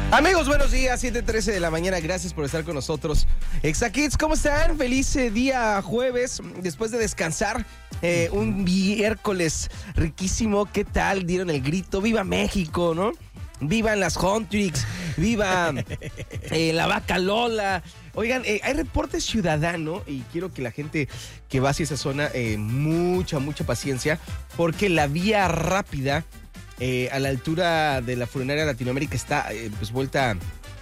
Amigos, buenos días, 7:13 de la mañana, gracias por estar con nosotros. Exa-Kids, ¿cómo están? Feliz día jueves, después de descansar, un miércoles riquísimo. ¿Qué tal? Dieron el grito, ¡viva México!, ¿no? ¡Vivan las Huntrix! ¡Viva la Vaca Lola! Oigan, hay reporte ciudadano y quiero que la gente que va hacia esa zona, mucha paciencia, porque la vía rápida a la altura de la Funeraria Latinoamérica está pues vuelta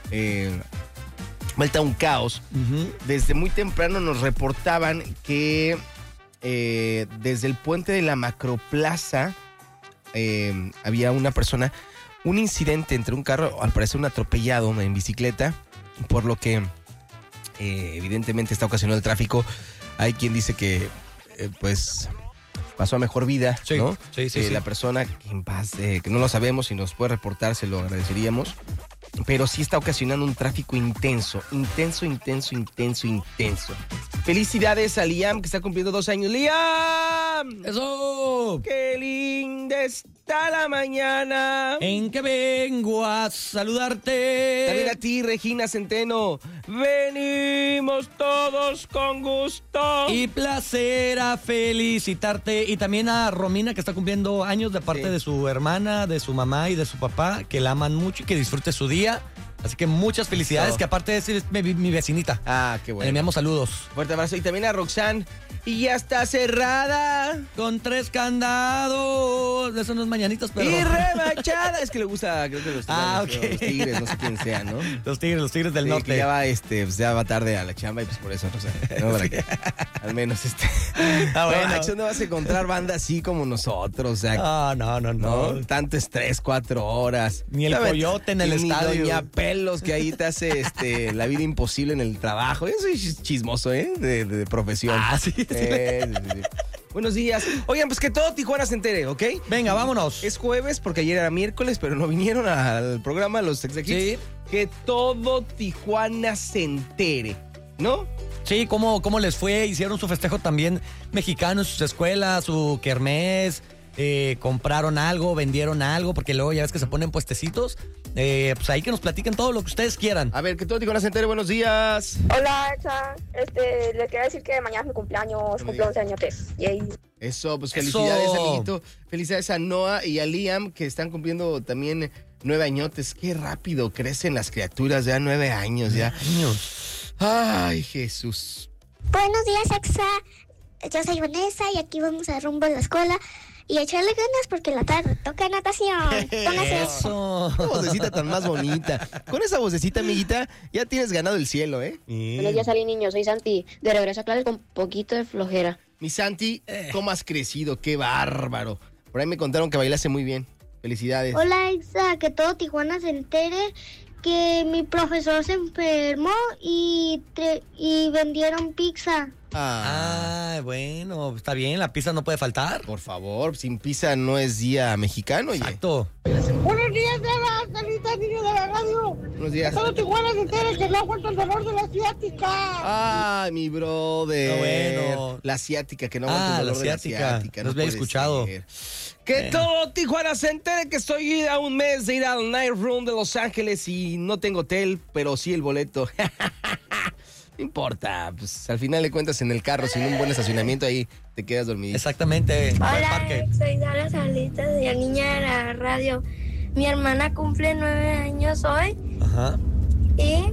a un caos. Uh-huh. Desde muy temprano nos reportaban que desde el puente de la Macroplaza había un incidente entre un carro, al parecer un atropellado en bicicleta, por lo que evidentemente está ocasionando el tráfico. Hay quien dice que pues pasó a mejor vida, sí, ¿no? Sí. La persona que en paz, que no lo sabemos, si nos puede reportar, se lo agradeceríamos. Pero sí está ocasionando un tráfico intenso. Felicidades a Liam, que está cumpliendo 2 años. ¡Liam! ¡Eso! ¡Qué linda está la mañana! ¿En qué vengo a saludarte? También a ti, Regina Centeno. Venimos todos con gusto y placer a felicitarte. Y también a Romina, que está cumpliendo años, de parte de su hermana, de su mamá y de su papá, que la aman mucho y que disfrute su día. Así que muchas felicidades, que aparte de ser mi vecinita. Ah, qué bueno. Le enviamos saludos. Fuerte abrazo. Y también a Roxanne. Y ya está cerrada. Con 3 candados. Eso no es mañanitas, pero... Y remachada. Es que le gusta, creo que los tigres, no sé quién sea, ¿no? Los tigres del norte. Que ya va, pues ya va tarde a la chamba y pues por eso, no sé. No, para que, al menos bueno. No, no vas a encontrar banda así como nosotros, o sea. No. Tanto estrés, 4 horas. Ni el coyote en el estadio. Ni doña Pelos, que ahí te hace la vida imposible en el trabajo. Yo soy chismoso, de profesión. Ah, sí. Buenos días. Oigan, pues que todo Tijuana se entere, ¿ok? Venga, vámonos. Es jueves porque ayer era miércoles, pero no vinieron al programa los Exa-Kids. Sí. Que todo Tijuana se entere, ¿no? Sí, ¿cómo les fue? Hicieron su festejo también mexicano en sus escuelas, su kermés, compraron algo, vendieron algo, porque luego ya ves que se ponen puestecitos. Pues ahí que nos platiquen todo lo que ustedes quieran. A ver, que todo Tijuana se entere. Buenos días. Hola, Exa. Le quería decir que mañana es mi cumpleaños, cumplo 11 años. Yay. Eso, pues felicidades, amiguito. Felicidades a Noah y a Liam, que están cumpliendo también 9 añotes. Qué rápido crecen las criaturas, ya 9 años, ya. Ay, Jesús. Buenos días, Exa. Yo soy Vanessa y aquí vamos a rumbo a la escuela. Y echarle ganas porque la tarde toca natación. Eso. Qué vocecita tan más bonita. Con esa vocecita, amiguita, ya tienes ganado el cielo, ¿eh? Buenos días, Ali, niño. Soy Santi. De regreso a clases con poquito de flojera. Mi Santi, ¿cómo has crecido? ¡Qué bárbaro! Por ahí me contaron que bailaste muy bien. Felicidades. Hola, Exa. Que todo Tijuana se entere que mi profesor se enfermó y vendieron pizza. Bueno, está bien, la pizza no puede faltar. Por favor, sin pizza no es día mexicano. Exacto. Buenos días, Eva, Carlita, niño de la radio. Buenos días. Todo Tijuana se entere que no aguanta el dolor de la asiática. Ay, mi brother. Bueno. La asiática, que no aguanta el dolor de la asiática. No había escuchado. Ser. Que todo Tijuana se entere que estoy a un mes de ir al Night Room de Los Ángeles y no tengo hotel, pero sí el boleto. No importa, pues al final le cuentas en el carro, sin un buen estacionamiento, ahí te quedas dormido. Exactamente. Hola, soy Dara Salitas, la niña de la radio. Mi hermana cumple 9 años hoy. Ajá. Y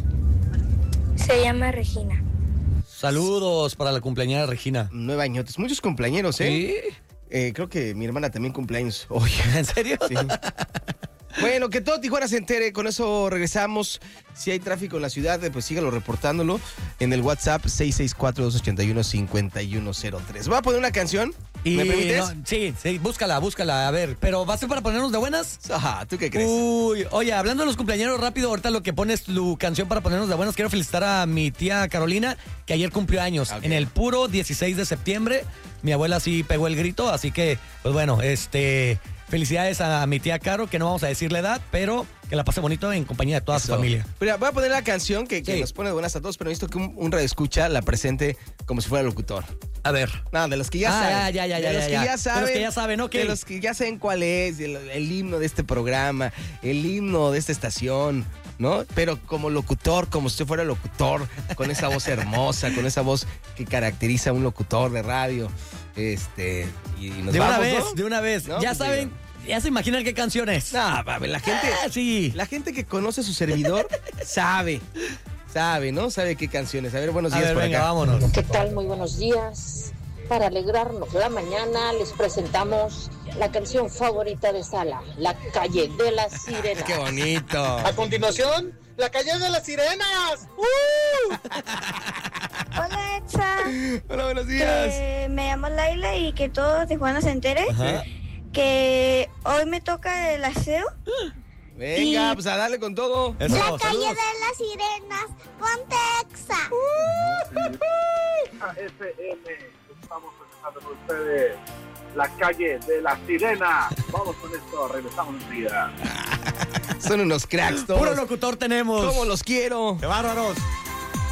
se llama Regina. Saludos para la cumpleañera Regina. 9 añotes, muchos cumpleañeros, ¿eh? Sí. Creo que mi hermana también cumpleaños hoy. ¿En serio? Sí. Bueno, que todo Tijuana se entere, con eso regresamos. Si hay tráfico en la ciudad, pues sígalo reportándolo en el WhatsApp 664-281-5103. ¿Voy a poner una canción? ¿Me permites? No, sí, búscala, a ver. ¿Pero va a ser para ponernos de buenas? Ajá, ¿tú qué crees? Uy, oye, hablando de los cumpleañeros, rápido, ahorita lo que pones tu canción para ponernos de buenas, quiero felicitar a mi tía Carolina, que ayer cumplió años. Okay. En el puro 16 de septiembre. Mi abuela sí pegó el grito, así que, pues bueno, felicidades a mi tía Caro, que no vamos a decir la edad, pero que la pase bonito en compañía de toda su familia. Pero voy a poner la canción que nos pone de buenas a todos, pero necesito que un radioescucha la presente como si fuera locutor. A ver. No, de los que ya saben. Ya. De los que ya saben. De los que ya saben, ok. De los que ya saben cuál es, el himno de este programa, el himno de esta estación, ¿no? Pero como locutor, como si usted fuera locutor, con esa voz hermosa, con esa voz que caracteriza a un locutor de radio. Y nos de vamos, una vez, ¿no? de una vez. No, Ya pues, saben, ya se imaginan qué canción es. No, la gente. Sí. La gente que conoce a su servidor sabe, ¿no? Sabe qué canciones. A ver, buenos A días ver, por venga, acá. vámonos. ¿Qué tal? Muy buenos días. Para alegrarnos la mañana les presentamos la canción favorita de Sala, La Calle de las Sirenas. ¡Qué bonito! A continuación, La Calle de las Sirenas. Hola, Exa. Hola, buenos días. Me llamo Laila y que todo Tijuana se entere Ajá. que hoy me toca el aseo. Venga, Y- pues a darle con todo. Eso, La calle saludos. de las sirenas, ponte Exa. FM, estamos presentando con ustedes La Calle de la Sirena. Vamos con esto, regresamos enseguida. Son unos cracks todos. Puro locutor tenemos. ¿Cómo los quiero? ¡Qué bárbaros!